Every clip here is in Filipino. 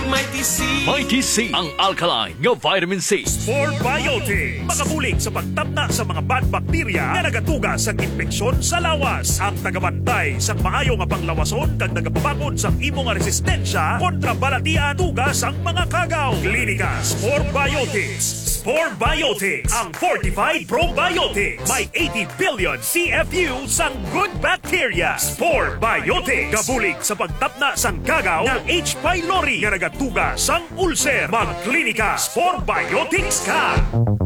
Mighty C. Mighty C, ang alkaline nga vitamin C. Spore Biotic, makabulig sa pagtapna sa mga bad bacteria nga nagatuga sa infeksyon sa lawas. Ang tagabantay sa maayo nga panglawason kag nagapabangon sa imo nga resistensya kontra balatian tugas ang mga kagaw. Klinika Spore Biotics. Spore Biotics, ang fortified probiotics. May 80 billion CFU sang good bacteria. Spore Biotics, gabulig sa pagtapna sang kagaw ng H. pylori nga nagatuga sang ulcer. Magklinika Spore Biotics ka!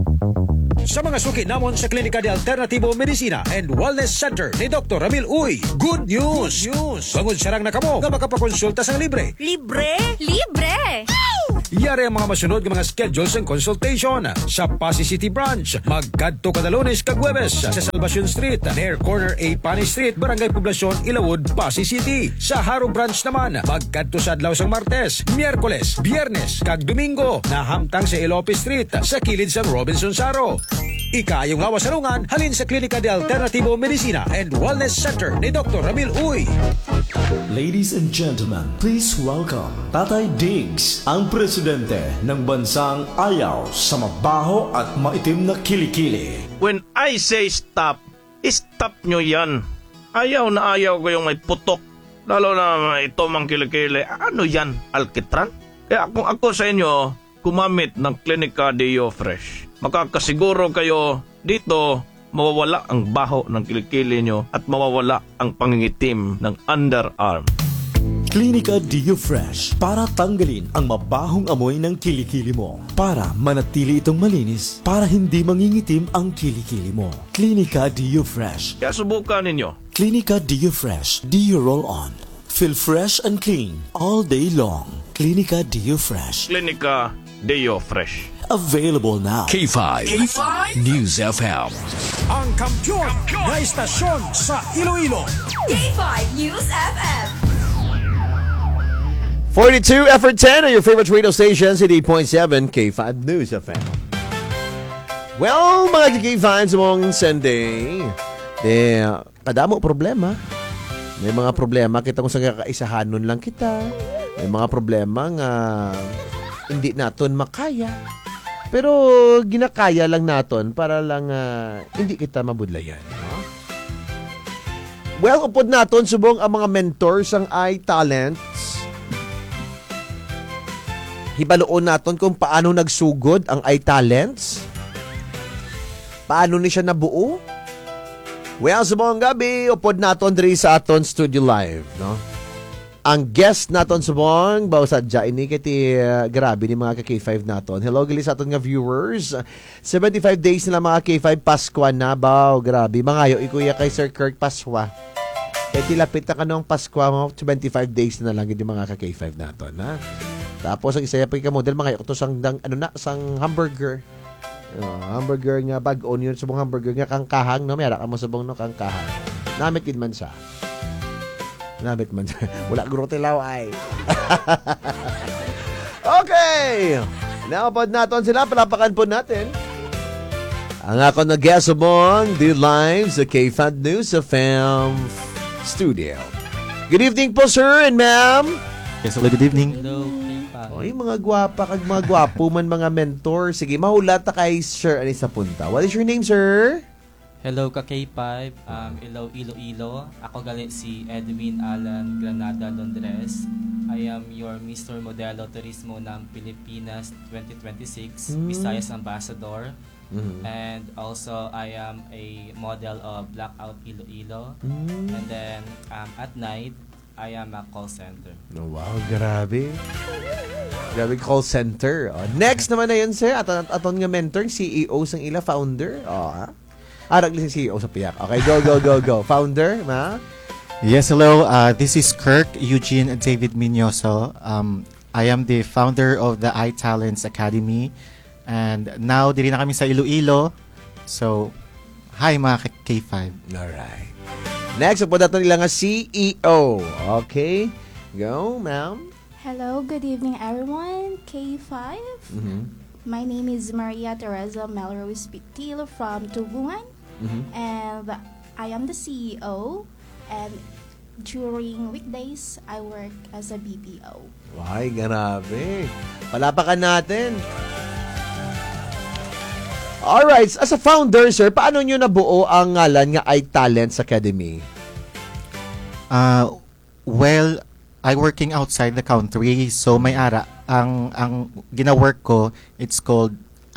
Sa mga suki namon sa Klinika de Alternativo Medicina and Wellness Center ni Dr. Ramil Uy, good news! Bangod sarang na kamo nga makapakonsulta sang libre. Libre? Libre! Yari ang mga masunod ng mga schedules and consultation sa Pasay City Branch. Magkadto kada Lunes kag Huwebes sa Salvacion Street, near corner A Pani Street, Barangay Poblacion, Ilawod, Pasay City. Sa Haro Branch naman, magkadto sa adlaw sang Martes, Miyerkules, Biyernes kag Domingo, nahamtang sa Ilope Street sa kilid sang Robinson Saro. Ikayong lawas sarungan, halin sa Klinika de Alternativo Medicina and Wellness Center ni Dr. Ramil Uy. Ladies and gentlemen, please welcome Tatay Diggs, ang presidente ng bansang ayaw sa mabaho at maitim na kilikili. When I say stop, stop nyo yan. Ayaw na ayaw ko yung may putok. Lalo na ito mang kilikili. Ano yan? Alkitran? Kaya kung ako sa inyo, gumamit ng Klinika Dio Fresh. Makakasiguro kayo dito mawawala ang baho ng kilikili nyo at mawawala ang pangingitim ng underarm. Klinika Dio Fresh para tanggalin ang mabahong amoy ng kilikili mo. Para manatili itong malinis, para hindi mangingitim ang kilikili mo. Klinika Dio Fresh. Kaya subukan ninyo. Klinika Dio Fresh. Dio Roll On. Feel fresh and clean all day long. Klinika Dio Fresh. Klinika Dio Fresh. Available now. K5, News FM. Ang kampiyon na istasyon sa Iloilo. K5 News FM. 42 Effort 10 on your favorite radio station, 88.7 K5 News FM. Well, mga K5 mong Sunday, kadamo problema. May mga problema kita kung sa kakaisahanon lang kita. May mga problema nga hindi naton makaya. Pero ginakaya lang naton para lang hindi kita mabudlayan. No? Well, upod naton subong ang mga mentors ang iTalents. Hibaloon naton kung paano nagsugod ang iTalents. Paano ni siya nabuo? Well, subong gabi, upod naton diri sa aton studio live, no? Ang guest naton subong bawsadya ini kiti grabe ni mga ka-K5 naton. Hello gali sa aton nga viewers. 75 days na mga K5 Pasko na baw. Grabe mangayo ikuya kay Sir Kirk Paswa. Kay tilapit na kanong Pasko mo 25 days na lang gid mga ka-K5 naton, ha. Tapos ang isaya pa ka model mangayo to sang sang hamburger. Hamburger nga bag-on yun subong hamburger nga kangkahang no mera ka mo subong no kangkahang. Namit gid man sa. Namit man. Wala guro tilaw ay. Okay. Naapod natin sila. Palapakan po natin. Ang ako na guest among the live sa K5 News FM Studio. Good evening po, sir and ma'am. Yes, hello, good evening. Hello, K5. Oy, mga gwapa kag mga gwapo man mga mentor. Sige, mahulat ta kay sir ani sa punta. What is your name, sir? Hello ka K5, Iloilo. Ako galit si Edwin Alan Granada Londres. I am your Mr. Modelo Turismo ng Pilipinas 2026, Visayas Ambassador. And also, I am a model of Blackout Iloilo. And then, at night, I am a call center. Oh, wow, grabe. Grabe call center. Oh, next naman na yun, sir. Aton nga mentor, CEO sang ila, founder. Arag si CEO sa piyak. Okay, go. Founder, ma? Yes, hello. This is Kirk Eugene David Minyoso. I am the founder of the iTalents Academy. And now, diri na kami sa Iloilo. So, hi mga K5. Alright. Next, upo natin nila nga CEO. Okay. Go, ma'am. Hello, good evening everyone. K5. My name is Maria Teresa Melrose Pitil from Tubungan. And I am the CEO. And during weekdays, I work as a BPO. Ay, grabe. Palapakan natin. Alright, as a founder, sir, paano nyo nabuo ang ngalan nga iTalents Academy? Well, I working outside the country, so may ara ang gina-work ko, it's called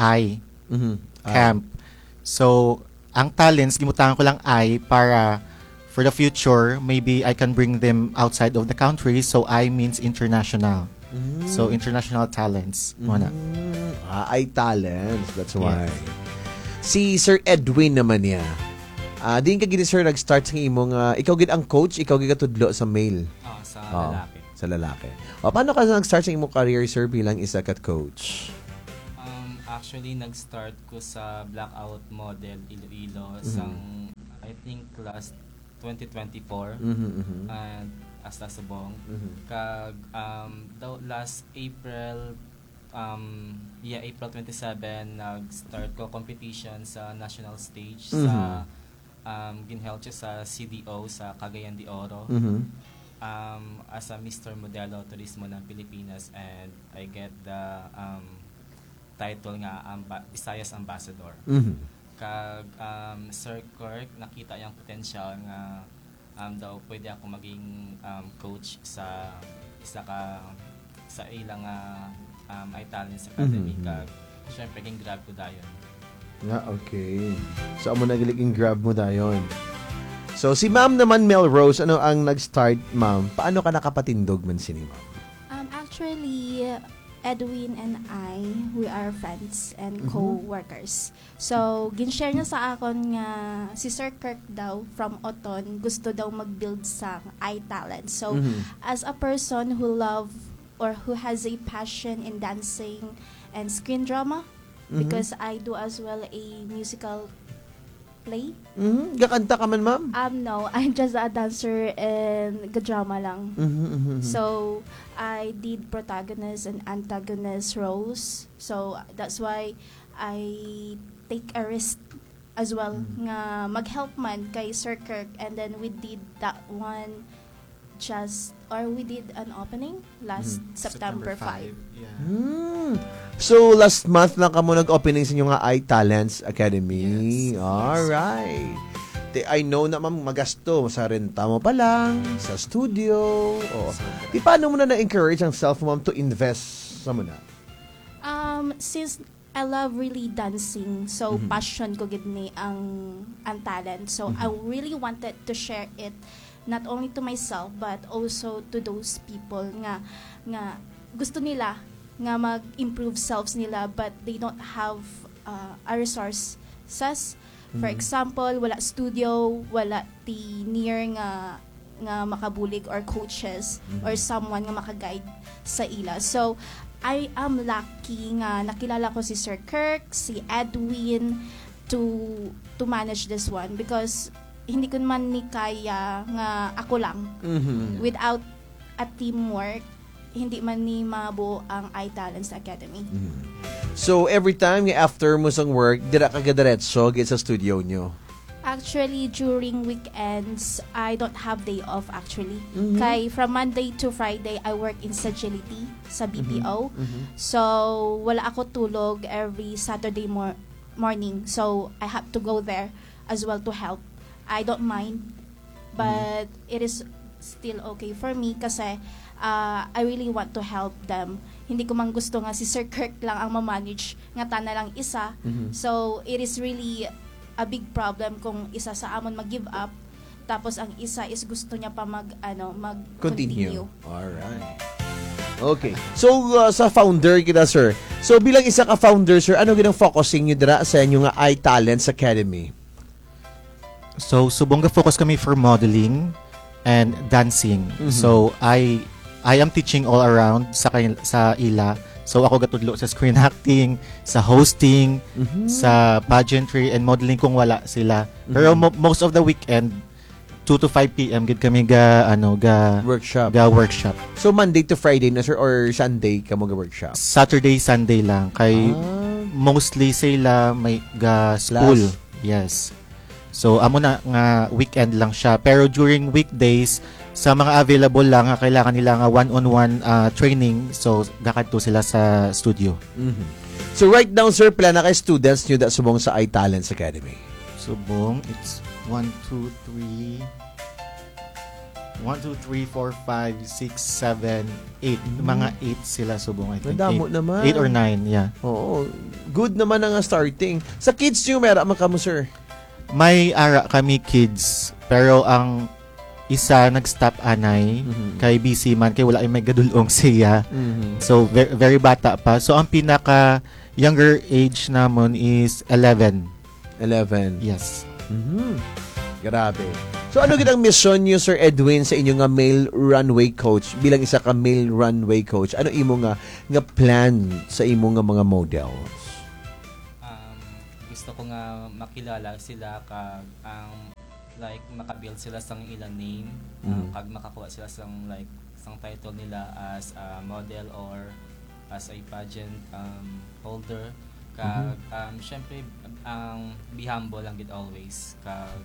Camp. So, ang talents gimutangan ko lang para for the future, maybe I can bring them outside of the country, so means international. So, international talents. Muna. iTalents, that's why. Yes. Si Sir Edwin naman niya. Din ka gini, sir, nag-start sa imong, ikaw gid ang coach, ikaw gid katudlo sa male. Sa lalaki. Sa lalaki. Paano ka nag-start sa imong career, sir, bilang isa kat coach? Actually, nag-start ko sa Blackout Model Iloilo sang, I think, last 2024. And as subong. Kag, last April, April 27, nag-start ko competition sa national stage sa ginheld siya sa CDO sa Cagayan de Oro. As a Mr. Modelo Turismo ng Pilipinas, and I get the title nga Visayas Ambassador. Kag Sir Kirk nakita yung potential nga daw pwede ako maging coach sa isa ka sa ilang iTalents Academy. Kag syempre ging grab ko dayon. Okay. So amo nagiliging grab mo dayon. So si Ma'am naman, Melrose, ano ang nag-start, Ma'am? Paano ka nakapatindog man sini, Ma'am? Actually, Edwin and I, we are friends and co-workers. So, ginshare niya sa akon nga si Sir Kirk daw from Oton gusto daw mag-build sa iTalent. So, as a person who love or who has a passion in dancing and screen drama, because I do as well a musical play. Gakanta ka man, Ma'am? No, I'm just a dancer and drama lang. So, I did protagonist and antagonist roles. So, that's why I take a risk as well nga mag-help man kay Sir Kirk, and then we did that one we did an opening last September 5. Yeah. So, last month lang ka mo nag-opening sa inyo nga iTalents Academy. Yes. Alright. I know na, Ma'am, magasto sa renta mo pa lang, sa studio. Di paano mo na na-encourage ang self, Ma'am, to invest sa muna? Since I love really dancing, so passion ko gid ni ang talent. So, I really wanted to share it not only to myself but also to those people nga gusto nila nga mag-improve selves nila but they don't have a resources. For example, wala studio, wala near nga makabulig or coaches or someone nga makaguide sa ila. So I am lucky nga nakilala ko si Sir Kirk, si Edwin to manage this one, because hindi ko man ni kaya nga ako lang. Without a teamwork, hindi man ni mabuo ang iTalents Academy. So, every time after mo sang work, dira ka gadiretso sa studio nyo? Actually, during weekends, I don't have day off actually. Kay from Monday to Friday, I work in Sagility sa BPO. So, wala ako tulog every Saturday morning. So, I have to go there as well to help. I don't mind, but it is still okay for me kasi I really want to help them. Hindi ko man gusto nga si Sir Kirk lang ang ma-manage nga tana lang isa. So it is really a big problem kung isa sa amon mag-give up tapos ang isa is gusto niya pa mag-continue. Alright. Okay. So sa founder kita, sir. So bilang isa ka founder, sir, ano ginang focusing niyo dira sa inyo nga iTalents Academy? So, subong focus kami for modeling and dancing. So, I am teaching all around sa ila. So, ako gatudlo sa screen acting, sa hosting, sa pageantry and modeling kung wala sila. Pero most of the weekend, 2 to 5 p.m. gid kami workshop. Workshop. So, Monday to Friday na, sir, or Sunday ka mo workshop? Saturday, Sunday lang. Kay mostly sila may school. Yes. So, amo na nga weekend lang siya. Pero during weekdays, sa mga available lang nga kailangan nila nga one-on-one training, so gakadto sila sa studio. So right now, sir, plana kay students nyo that subong sa iTalents Academy? Subong, it's 1, 2, 3, 4, 5, 6, 7, 8. Mga 8 sila subong, I think. Madamo naman. 8 or 9, yeah. Oo. Good naman ang starting. Sa kids nyo, meron mo, sir? May ara kami kids, pero ang isa nag-stop anay, kay busy man, kay wala ay may gadulong siya. So, very bata pa. So, ang pinaka younger age namon is 11. 11. Yes. Grabe. So, ano gitang mission niyo, Sir Edwin, sa inyo nga male runway coach? Bilang isa ka male runway coach, ano imo nga plan sa imo nga mga models? Gusto ko nga makilala sila kag ang like makabuild sila sang ilang name, kag makakuha sila sang like sang title nila as a model or as a pageant holder. Kag syempre be humble lang gid always, kag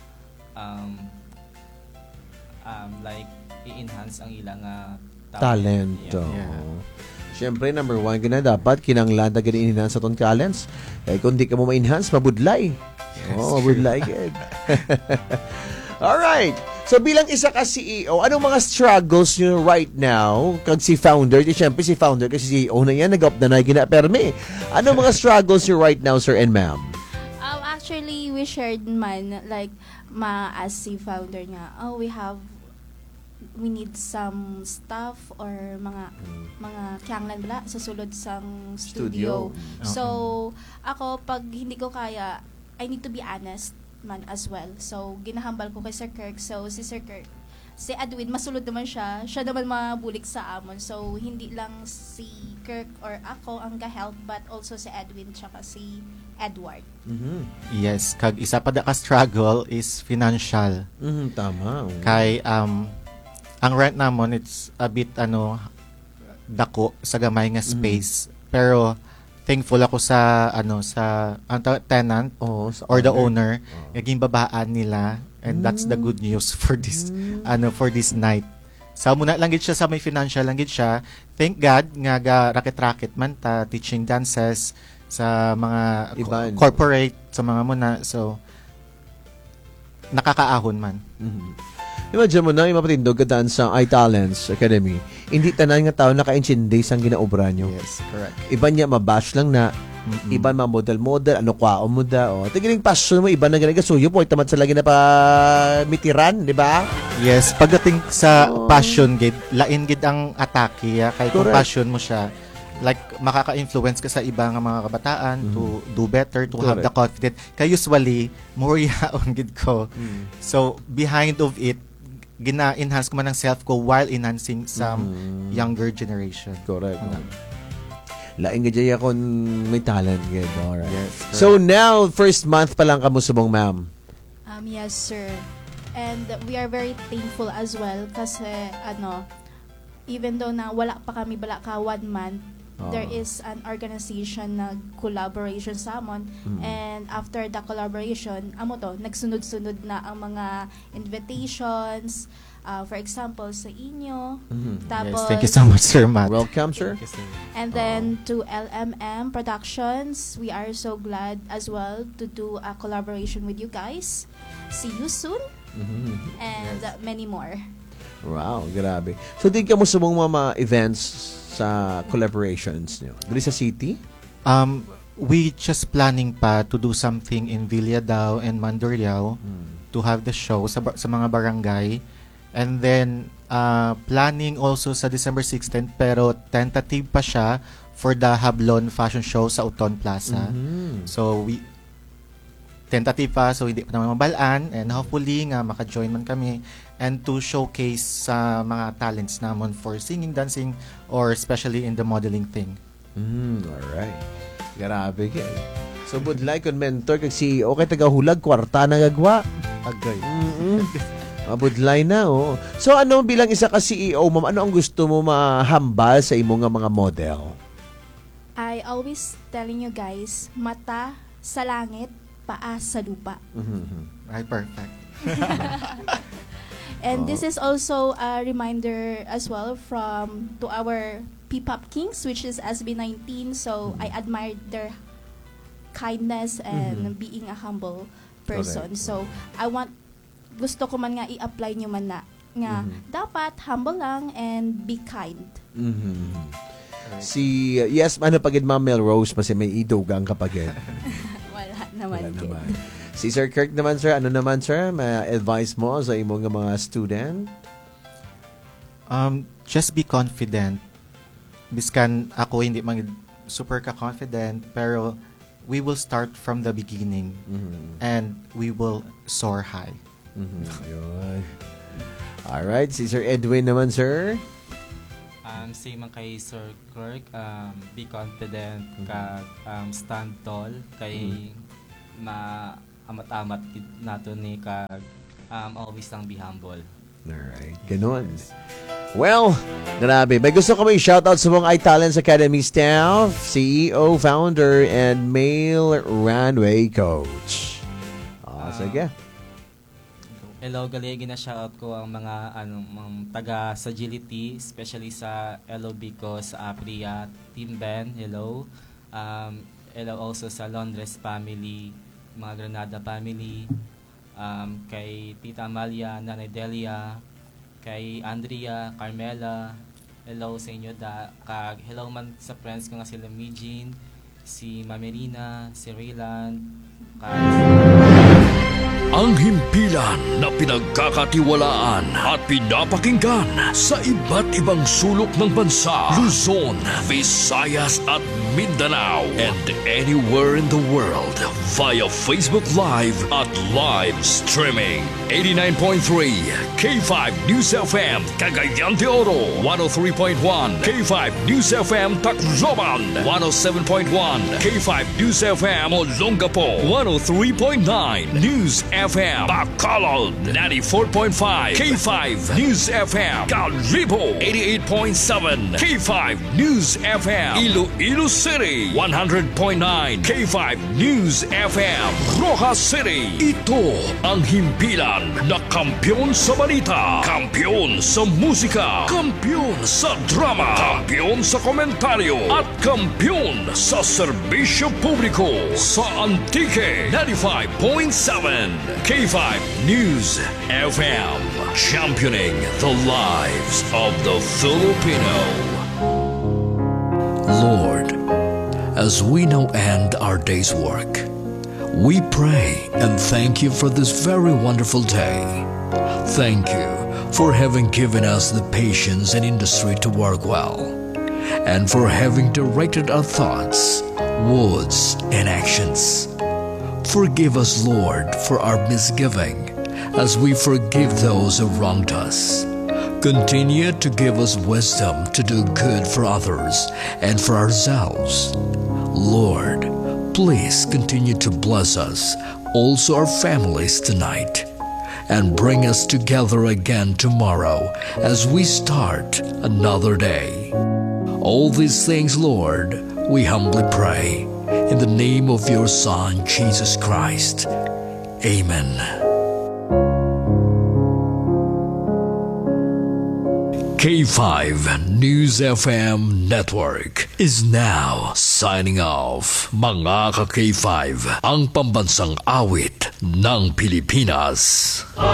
like i-enhance ang ilang talent. Siyempre, number 1 gina dapat kinanglan na gani-enhance sa ton talents. Kung di ka mo ma-enhance, mabudlay. Mabudlay kid. Alright. So, bilang isa ka CEO, anong mga struggles nyo right now? Kag si founder, siyempre si founder kasi CEO na yan, nag-up na gina-perme. Anong mga struggles nyo right now, sir and ma'am? Actually, we shared man, like, as si founder nga, we need some staff or mga kyanglan bala sa sulod sang studio. So, ako, pag hindi ko kaya, I need to be honest man as well. So, ginahambal ko kay Sir Kirk. So, si Sir Kirk, si Edwin, masulod naman siya. Siya naman mabulik sa amon. So, hindi lang si Kirk or ako ang ka-help, but also si Edwin tsaka si Edward. Yes, kag isa pa da ka struggle is financial. Tama. Kay ang rent namon, it's a bit dako sa gamay nga space. Pero thankful ako sa tenant or the owner, naging babaan nila, and that's the good news for this for this night. Sa muna lang gid siya sa may financial lang gid siya. Thank God nga racket man ta teaching dances sa mga corporate sa mga muna, so nakakaahon man. Imagine mo na, yung mapatindog kadaan sa iTalents Academy. Hindi tanan nga tao naka-intindi sang ginaobra nyo. Yes, correct. Iba niya mabash lang na, iba mga model-model, ano kwao mo da, tigiling passion mo, iba na ganag suyo po, itamat sa lagi na pa mitiran, di ba? Yes, pagdating sa passion gid, lain gid ang atake, kay kung passion mo siya, like makaka-influence ka sa iba nga mga kabataan to do better, to have the confidence. Kaya usually, more yaon gid ko. So, behind of it, gina-enhance ko man ang self ko while enhancing some younger generation. Correct. Laing gajaya kon may talent gid. Alright. Yes, so now, first month pa lang kamo subong, ma'am. Yes, sir. And we are very thankful as well kasi even though na wala pa kami bala ka 1 month, there is an organization na collaboration sa amon, and after the collaboration nagsunod-sunod na ang mga invitations, for example sa inyo, tapos yes, thank you so much, Sir Matt. Welcome, sir. And then to LMM Productions, we are so glad as well to do a collaboration with you guys. See you soon. And many more. Wow, grabe. So, di ka mo sa mga events sa collaborations niyo? Dili sa city? We just planning pa to do something in Villadaw and Mandurriao to have the show sa mga barangay. And then, planning also sa December 16, pero tentative pa siya for the Hablon Fashion Show sa Uton Plaza. So, tentative pa, so hindi pa naman mabalaan, and hopefully nga maka-join man kami and to showcase sa mga talents namon for singing, dancing, or especially in the modeling thing. Alright. Grabe kay. So, budlay kon mentor kag CEO kay tagahulag kwarta na gagwa. Agay. Budlay na, So, ano bilang isa ka CEO, ma'am, ano ang gusto mo mahambal sa imo nga mga model? I always telling you guys, mata sa langit, paa sa lupa. Right, perfect. And this is also a reminder as well to our P-Pop Kings, which is SB19. So I admire their kindness and being a humble person. Correct. So gusto ko man nga i-apply nyo man na nga dapat humble lang and be kind. Yes, ano pagid Ma'am Melrose, kasi may idugang kapagid. Wala naman. Si Sir Kirk naman, sir, ano naman, sir, may advice mo sa imong mga student? Just be confident. Biskan ako hindi super ka-confident, pero we will start from the beginning and we will soar high. Yun. Alright, si Sir Edwin naman, sir. Same man kay Sir Kirk, be confident, stand tall, kay maamat-amat nato ni always lang be humble. Alright, ganun. Well, grabe. May gusto kami i-shoutout sa mga iTalents Academy staff, CEO, founder, and male runway coach. Sige. Hello, gali, gina-shoutout ko ang mga taga sa Agility, especially sa LOB ko sa Apria, Team Ben, hello. Hello also sa Londres family, mga Granada family, kay Tita Amalia, Nanay Delia, kay Andrea, Carmela, hello sa inyo hello man sa friends ko nga sila Mijin, si Mamerina, si Raylan, Ang himpilan na pinagkakatiwalaan at pinapakinggan sa iba't ibang sulok ng bansa, Luzon, Visayas at Mindanao, and anywhere in the world via Facebook Live at live streaming. 89.3 K5 News FM Cagayan de Oro, 103.1 K5 News FM Tacloban, 107.1 K5 News FM Olongapo, 103.9 News FM Bacolod, 94.5 K5 News FM Calibo, 88.7 K5 News FM Iloilo City, 100.9 K5 News FM Rojas City. Ito ang himpilan na kampiyon sa balita, kampiyon sa musika, kampiyon sa drama, kampiyon sa komentaryo, at kampiyon sa serbisyo publiko sa Antique 95.7 K5 News FM, championing the lives of the Filipino. Lord, as we now end our day's work, we pray and thank you for this very wonderful day. Thank you for having given us the patience and industry to work well, and for having directed our thoughts, words, and actions. Forgive us, Lord, for our misgiving, as we forgive those who wronged us. Continue to give us wisdom to do good for others and for ourselves. Lord, please continue to bless us, also our families tonight, and bring us together again tomorrow as we start another day. All these things, Lord, we humbly pray in the name of your Son, Jesus Christ. Amen. K5 News FM Network is now signing off. Mga ka-K5, ang pambansang awit ng Pilipinas.